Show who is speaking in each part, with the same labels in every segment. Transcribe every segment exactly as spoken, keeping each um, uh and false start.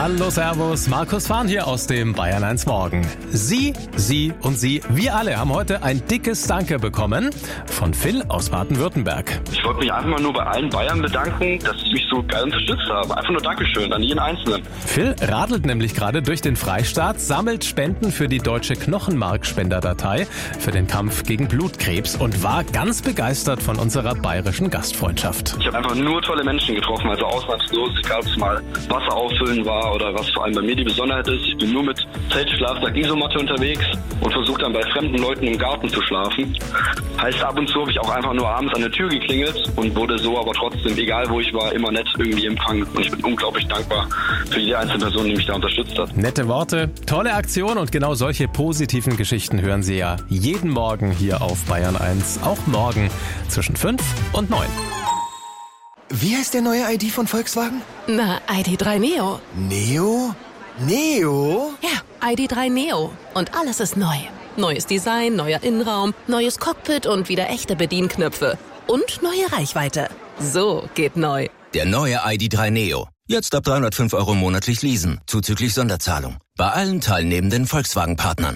Speaker 1: Hallo, servus, Markus Fahn hier aus dem Bayern eins Morgen. Sie, Sie und Sie, wir alle haben heute ein dickes Danke bekommen von Phil aus Baden-Württemberg.
Speaker 2: Ich wollte mich einfach mal nur bei allen Bayern bedanken, dass sie mich so geil unterstützt haben. Einfach nur Dankeschön an jeden Einzelnen.
Speaker 1: Phil radelt nämlich gerade durch den Freistaat, sammelt Spenden für die deutsche Knochenmarkspenderdatei für den Kampf gegen Blutkrebs und war ganz begeistert von unserer bayerischen Gastfreundschaft.
Speaker 2: Ich habe einfach nur tolle Menschen getroffen, also ausnahmslos, egal ob es mal Wasser auffüllen war oder was vor allem bei mir die Besonderheit ist. Ich bin nur mit Zeltschlafsack, Isomatte unterwegs und versuche dann bei fremden Leuten im Garten zu schlafen. Heißt, ab und zu habe ich auch einfach nur abends an der Tür geklingelt und wurde so aber trotzdem, egal wo ich war, immer nett irgendwie empfangen. Und ich bin unglaublich dankbar für jede einzelne Person, die mich da unterstützt hat.
Speaker 1: Nette Worte, tolle Aktion und genau solche positiven Geschichten hören Sie ja jeden Morgen hier auf Bayern eins. Auch morgen zwischen fünf und neun.
Speaker 3: Wie heißt der neue I D von Volkswagen?
Speaker 4: Na, I D drei Neo.
Speaker 3: Neo? Neo?
Speaker 4: Ja, I D drei Neo. Und alles ist neu. Neues Design, neuer Innenraum, neues Cockpit und wieder echte Bedienknöpfe. Und neue Reichweite. So geht neu.
Speaker 5: Der neue I D drei Neo. Jetzt ab dreihundertfünf Euro monatlich leasen, zuzüglich Sonderzahlung. Bei allen teilnehmenden Volkswagen-Partnern.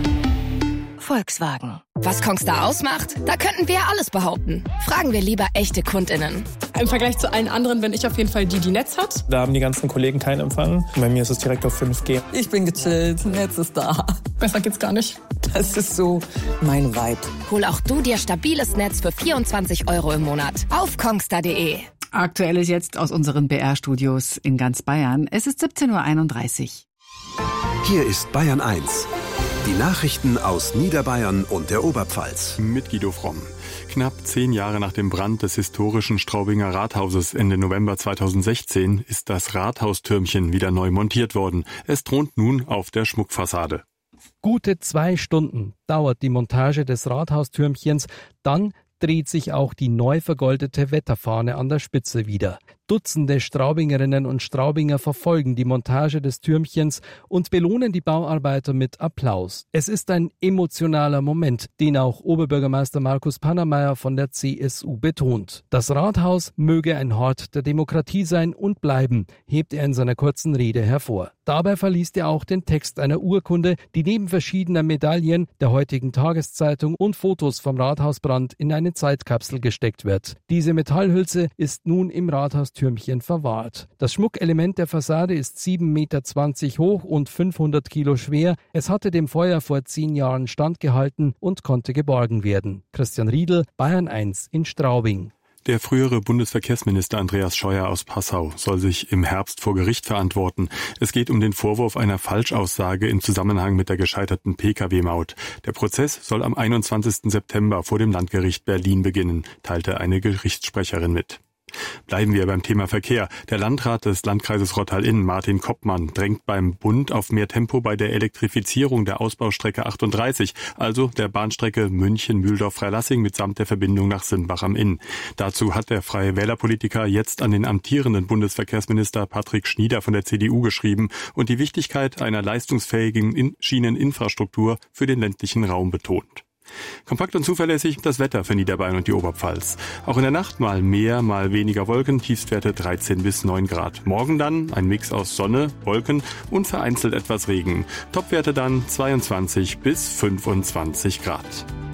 Speaker 6: Volkswagen. Was Kongstar ausmacht? Da könnten wir ja alles behaupten. Fragen wir lieber echte KundInnen.
Speaker 7: Im Vergleich zu allen anderen bin ich auf jeden Fall die, die Netz hat.
Speaker 8: Da haben die ganzen Kollegen keinen Empfang. Bei mir ist es direkt auf fünf G.
Speaker 9: Ich bin gechillt, Netz ist da.
Speaker 7: Besser geht's gar nicht.
Speaker 9: Das ist so mein Vibe.
Speaker 6: Hol auch du dir stabiles Netz für vierundzwanzig Euro im Monat auf kongstar punkt de.
Speaker 10: Aktuelles jetzt aus unseren B R-Studios in ganz Bayern. Es ist siebzehn Uhr einunddreißig.
Speaker 11: Hier ist Bayern eins. Die Nachrichten aus Niederbayern und der Oberpfalz.
Speaker 12: Mit Guido Fromm. Knapp zehn Jahre nach dem Brand des historischen Straubinger Rathauses Ende November zweitausendsechzehn ist das Rathaustürmchen wieder neu montiert worden. Es thront nun auf der Schmuckfassade.
Speaker 13: Gute zwei Stunden dauert die Montage des Rathaustürmchens, dann dreht sich auch die neu vergoldete Wetterfahne an der Spitze wieder. Dutzende Straubingerinnen und Straubinger verfolgen die Montage des Türmchens und belohnen die Bauarbeiter mit Applaus. Es ist ein emotionaler Moment, den auch Oberbürgermeister Markus Pannermeier von der C S U betont. Das Rathaus möge ein Hort der Demokratie sein und bleiben, hebt er in seiner kurzen Rede hervor. Dabei verliest er auch den Text einer Urkunde, die neben verschiedener Medaillen, der heutigen Tageszeitung und Fotos vom Rathausbrand in eine Zeitkapsel gesteckt wird. Diese Metallhülse ist nun im Rathaustürmchen verwahrt. Das Schmuckelement der Fassade ist sieben Meter zwanzig hoch und fünfhundert Kilo schwer. Es hatte dem Feuer vor zehn Jahren standgehalten und konnte geborgen werden. Christian Riedl, Bayern eins in Straubing.
Speaker 12: Der frühere Bundesverkehrsminister Andreas Scheuer aus Passau soll sich im Herbst vor Gericht verantworten. Es geht um den Vorwurf einer Falschaussage im Zusammenhang mit der gescheiterten P K W-Maut. Der Prozess soll am einundzwanzigsten September vor dem Landgericht Berlin beginnen, teilte eine Gerichtssprecherin mit. Bleiben wir beim Thema Verkehr. Der Landrat des Landkreises Rottal-Inn, Martin Koppmann, drängt beim Bund auf mehr Tempo bei der Elektrifizierung der Ausbaustrecke achtunddreißig, also der Bahnstrecke München-Mühldorf-Freilassing mitsamt der Verbindung nach Simbach am Inn. Dazu hat der Freie Wählerpolitiker jetzt an den amtierenden Bundesverkehrsminister Patrick Schnieder von der C D U geschrieben und die Wichtigkeit einer leistungsfähigen Schieneninfrastruktur für den ländlichen Raum betont. Kompakt und zuverlässig das Wetter für Niederbayern und die Oberpfalz. Auch in der Nacht mal mehr, mal weniger Wolken, Tiefstwerte dreizehn bis neun Grad. Morgen dann ein Mix aus Sonne, Wolken und vereinzelt etwas Regen. Topwerte dann zweiundzwanzig bis fünfundzwanzig Grad.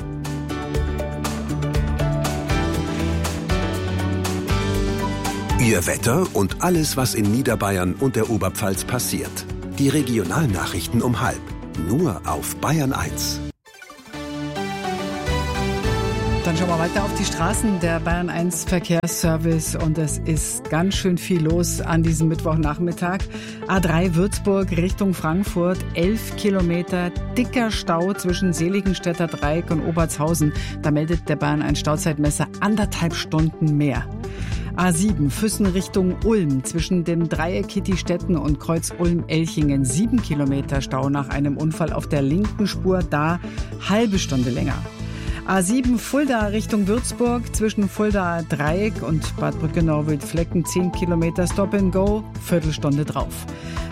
Speaker 11: Ihr Wetter und alles, was in Niederbayern und der Oberpfalz passiert. Die Regionalnachrichten um halb. Nur auf Bayern eins.
Speaker 10: Dann schauen wir weiter auf die Straßen der Bayern eins Verkehrsservice und es ist ganz schön viel los an diesem Mittwochnachmittag. A drei Würzburg Richtung Frankfurt, elf Kilometer, dicker Stau zwischen Seligenstädter Dreieck und Obertshausen. Da meldet der Bayern eins Stauzeitmesser anderthalb Stunden mehr. A sieben Füssen Richtung Ulm zwischen dem Dreieck Kittistetten und Kreuz Ulm-Elchingen, sieben Kilometer Stau nach einem Unfall auf der linken Spur, da halbe Stunde länger. A sieben Fulda Richtung Würzburg zwischen Fulda Dreieck und Bad Brückenau-Wildflecken zehn Kilometer Stop and Go, Viertelstunde drauf.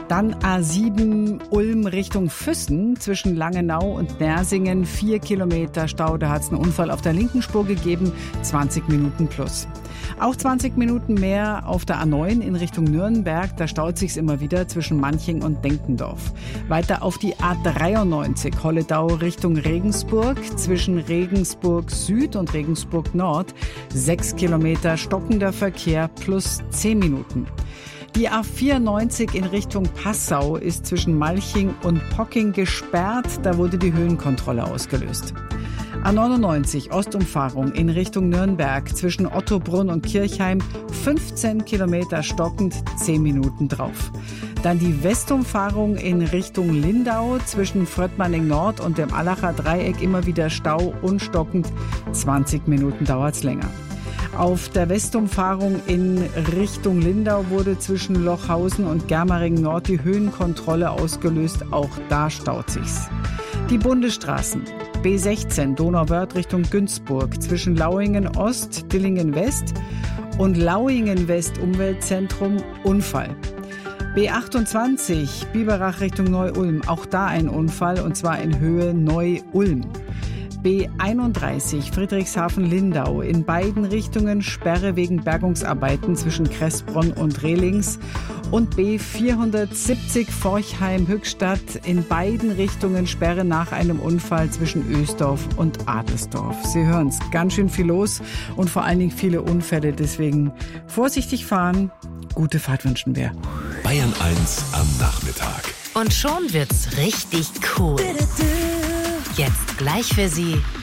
Speaker 10: Dann A sieben Ulm Richtung Füssen zwischen Langenau und Nersingen. Vier Kilometer Stau, da hat es einen Unfall auf der linken Spur gegeben, zwanzig Minuten plus. Auch zwanzig Minuten mehr auf der A neun in Richtung Nürnberg. Da staut sich's immer wieder zwischen Manching und Denkendorf. Weiter auf die A dreiundneunzig Holledau Richtung Regensburg. Zwischen Regensburg Süd und Regensburg Nord. Sechs Kilometer stockender Verkehr plus zehn Minuten. Die A vierundneunzig in Richtung Passau ist zwischen Malching und Pocking gesperrt. Da wurde die Höhenkontrolle ausgelöst. A neunundneunzig Ostumfahrung in Richtung Nürnberg zwischen Ottobrunn und Kirchheim, fünfzehn Kilometer stockend, zehn Minuten drauf. Dann die Westumfahrung in Richtung Lindau zwischen Fröttmanning Nord und dem Allacher Dreieck, immer wieder Stau und stockend, zwanzig Minuten dauert's länger. Auf der Westumfahrung in Richtung Lindau wurde zwischen Lochhausen und Germering Nord die Höhenkontrolle ausgelöst, auch da staut sich's. Die Bundesstraßen. B sechzehn Donauwörth Richtung Günzburg zwischen Lauingen Ost, Dillingen West und Lauingen West Umweltzentrum Unfall. B achtundzwanzig Biberach Richtung Neu-Ulm, auch da ein Unfall und zwar in Höhe Neu-Ulm. B einunddreißig Friedrichshafen-Lindau, in beiden Richtungen Sperre wegen Bergungsarbeiten zwischen Kressbronn und Rehlings. Und B vierhundertsiebzig Forchheim-Höchstadt, in beiden Richtungen Sperre nach einem Unfall zwischen Ösdorf und Adelsdorf. Sie hören's, ganz schön viel los und vor allen Dingen viele Unfälle, deswegen vorsichtig fahren, gute Fahrt wünschen wir.
Speaker 11: Bayern eins am Nachmittag.
Speaker 4: Und schon wird's richtig cool. Jetzt gleich für Sie